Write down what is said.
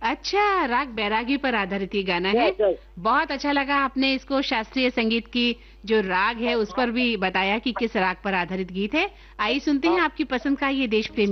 अच्छा, राग बैरागी पर आधारित ये गाना है। Yes yes. बहुत अच्छा लगा आपने इसको शास्त्रीय संगीत की जो राग है उस पर भी बताया कि किस राग पर आधारित गीत है। आइए सुनते हैं आपकी पसंद का ये देश प्रेम